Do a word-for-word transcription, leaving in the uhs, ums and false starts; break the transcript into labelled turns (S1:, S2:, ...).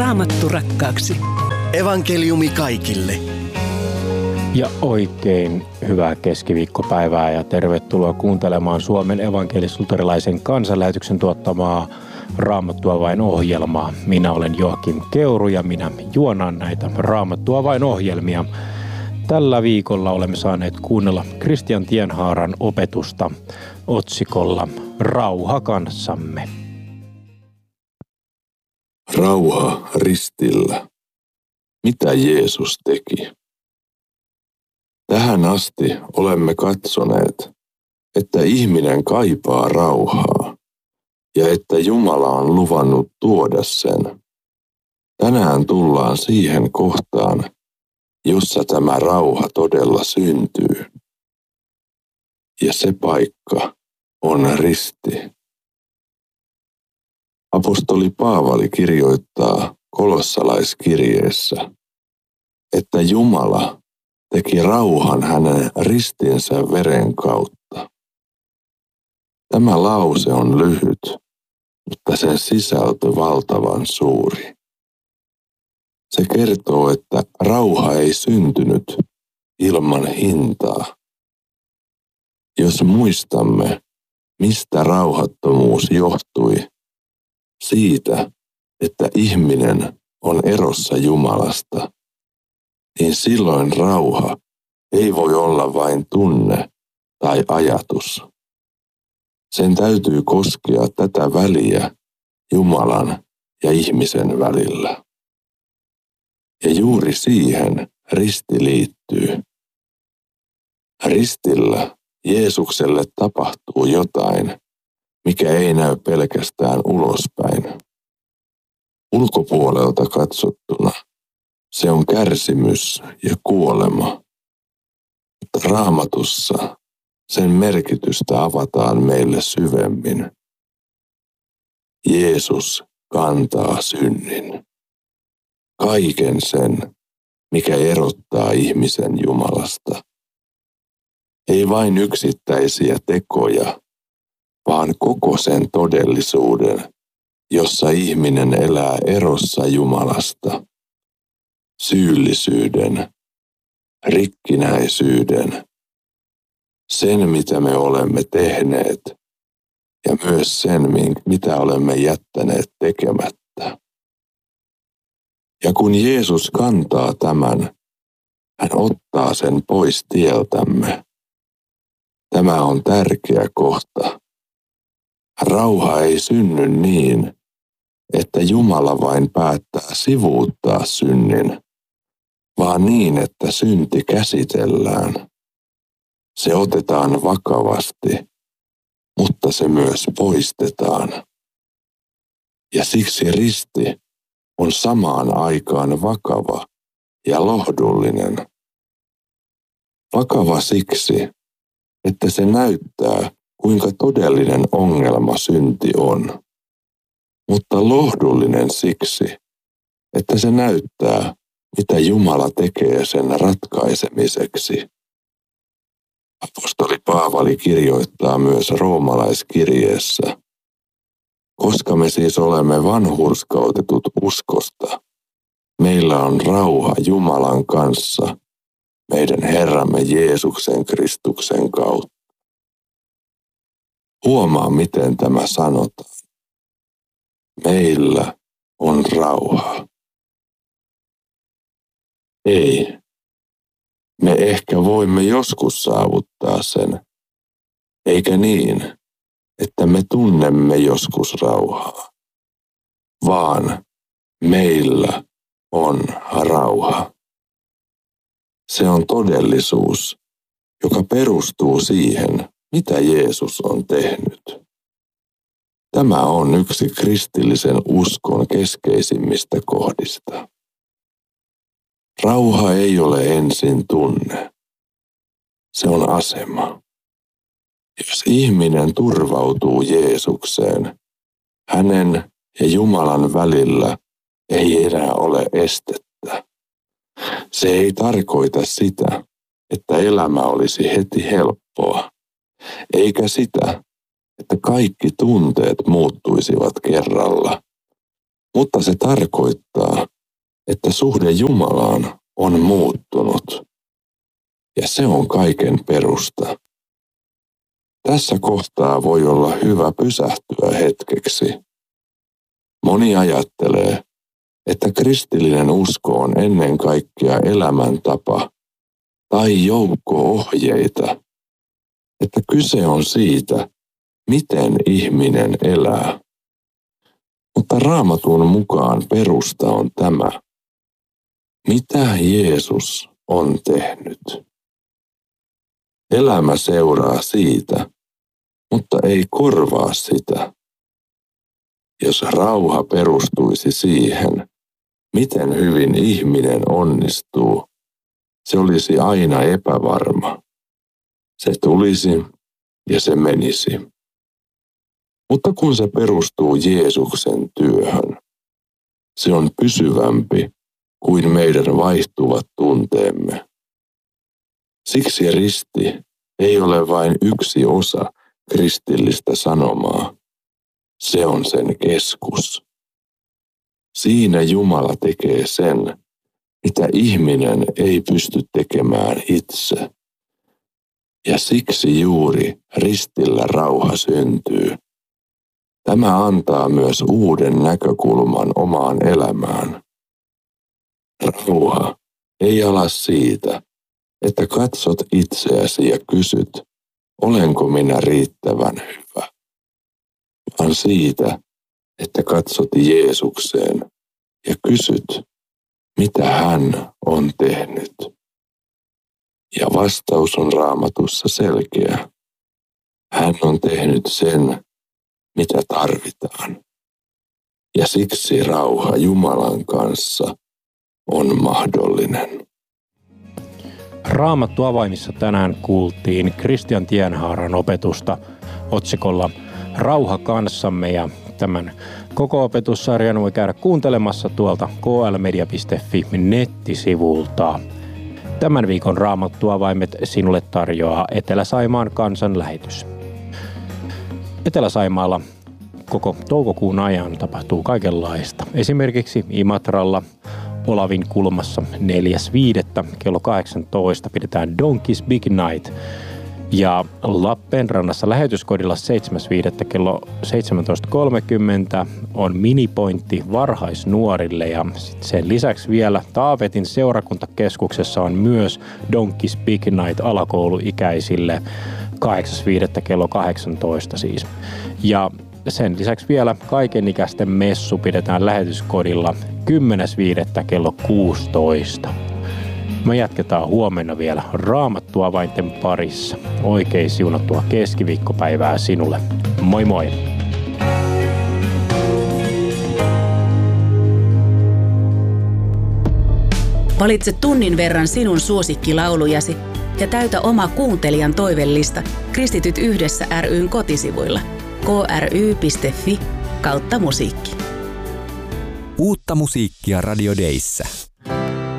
S1: Raamattu rakkaaksi.
S2: Evankeliumi kaikille.
S3: Ja oikein hyvää keskiviikkopäivää ja tervetuloa kuuntelemaan Suomen evankelis-luterilaisen kansanlähetyksen tuottamaa Raamattua vain -ohjelmaa. Minä olen Joakim Keuru ja minä juonaan näitä Raamattua vain -ohjelmia. Tällä viikolla olemme saaneet kuunnella Kristian Tienhaaran opetusta otsikolla Rauha kanssamme.
S4: Rauha ristillä. Mitä Jeesus teki? Tähän asti olemme katsoneet, että ihminen kaipaa rauhaa ja että Jumala on luvannut tuoda sen. Tänään tullaan siihen kohtaan, jossa tämä rauha todella syntyy. Ja se paikka on risti. Apostoli Paavali kirjoittaa kolossalaiskirjeessä, että Jumala teki rauhan hänen ristinsä veren kautta. Tämä lause on lyhyt, mutta sen sisältö valtavan suuri. Se kertoo, että rauha ei syntynyt ilman hintaa. Jos muistamme, mistä rauhattomuus johtui, siitä, että ihminen on erossa Jumalasta, niin silloin rauha ei voi olla vain tunne tai ajatus. Sen täytyy koskea tätä väliä Jumalan ja ihmisen välillä. Ja juuri siihen risti liittyy. Ristillä Jeesukselle tapahtuu jotain, mikä ei näy pelkästään ulospäin. Ulkopuolelta katsottuna se on kärsimys ja kuolema. Mutta Raamatussa sen merkitystä avataan meille syvemmin. Jeesus kantaa synnin. Kaiken sen, mikä erottaa ihmisen Jumalasta. Ei vain yksittäisiä tekoja, vaan koko sen todellisuuden, jossa ihminen elää erossa Jumalasta. Syyllisyyden, rikkinäisyyden, sen mitä me olemme tehneet ja myös sen, mitä olemme jättäneet tekemättä. Ja kun Jeesus kantaa tämän, hän ottaa sen pois tieltämme. Tämä on tärkeä kohta. Rauha ei synny niin, että Jumala vain päättää sivuuttaa synnin, vaan niin, että synti käsitellään. Se otetaan vakavasti, mutta se myös poistetaan. Ja siksi risti on samaan aikaan vakava ja lohdullinen. Vakava siksi, että se näyttää, kuinka todellinen ongelma synti on. Mutta lohdullinen siksi, että se näyttää, mitä Jumala tekee sen ratkaisemiseksi. Apostoli Paavali kirjoittaa myös roomalaiskirjeessä, koska me siis olemme vanhurskautetut uskosta, meillä on rauha Jumalan kanssa, meidän Herramme Jeesuksen Kristuksen kautta. Huomaa, miten tämä sanotaan. Meillä on rauha. Ei. Me ehkä voimme joskus saavuttaa sen, eikä niin, että me tunnemme joskus rauhaa, vaan meillä on rauha. Se on todellisuus, joka perustuu siihen, mitä Jeesus on tehnyt. Tämä on yksi kristillisen uskon keskeisimmistä kohdista. Rauha ei ole ensin tunne. Se on asema. Jos ihminen turvautuu Jeesukseen, hänen ja Jumalan välillä ei enää ole estettä. Se ei tarkoita sitä, että elämä olisi heti helppoa, eikä sitä, että kaikki tunteet muuttuisivat kerralla. Mutta se tarkoittaa, että suhde Jumalaan on muuttunut. Ja se on kaiken perusta. Tässä kohtaa voi olla hyvä pysähtyä hetkeksi. Moni ajattelee, että kristillinen usko on ennen kaikkea elämäntapa tai joukko ohjeita, että kyse on siitä, miten ihminen elää. Mutta Raamatun mukaan perusta on tämä. Mitä Jeesus on tehnyt? Elämä seuraa siitä, mutta ei korvaa sitä. Jos rauha perustuisi siihen, miten hyvin ihminen onnistuu, se olisi aina epävarma. Se tulisi ja se menisi. Mutta kun se perustuu Jeesuksen työhön, se on pysyvämpi kuin meidän vaihtuvat tunteemme. Siksi risti ei ole vain yksi osa kristillistä sanomaa. Se on sen keskus. Siinä Jumala tekee sen, mitä ihminen ei pysty tekemään itse. Ja siksi juuri ristillä rauha syntyy. Tämä antaa myös uuden näkökulman omaan elämään. Rauha ei ala siitä, että katsot itseäsi ja kysyt, olenko minä riittävän hyvä, vaan siitä, että katsot Jeesukseen ja kysyt, mitä hän on tehnyt. Ja vastaus on Raamatussa selkeä. Hän on tehnyt sen, mitä tarvitaan. Ja siksi rauha Jumalan kanssa on mahdollinen.
S3: Raamattu avaimissa tänään kuultiin Christian Tienhaaran opetusta otsikolla Rauha kanssamme, ja tämän koko opetussarjan voi käydä kuuntelemassa tuolta k l media piste f i nettisivulta. Tämän viikon Raamattu avaimet sinulle tarjoaa Etelä-Saimaan kansanlähetys. Etelä-Saimaalla koko toukokuun ajan tapahtuu kaikenlaista. Esimerkiksi Imatralla Olavin kulmassa neljäs viidettä kello kahdeksantoista pidetään Donkeys Big Night. Ja Lappeenrannassa lähetyskodilla seitsemäs viidettä kello seitsemäntoista kolmekymmentä on minipointti varhaisnuorille. Ja sen lisäksi vielä Taavetin seurakuntakeskuksessa on myös Donkeys Big Night alakouluikäisille kahdeksas viidettä kello kahdeksantoista siis. Ja sen lisäksi vielä kaikenikäisten messu pidetään lähetyskodilla kymmenes viidettä kello kuusitoista. Me jatketaan huomenna vielä Raamattu avainten parissa. Oikein siunattua keskiviikkopäivää sinulle. Moi moi!
S1: Valitse tunnin verran sinun suosikkilaulujasi ja täytä oma kuuntelijan toivellista Kristityt yhdessä ry:n kotisivuilla k r y piste f i kautta musiikki.
S5: Uutta musiikkia Radio Dayssä.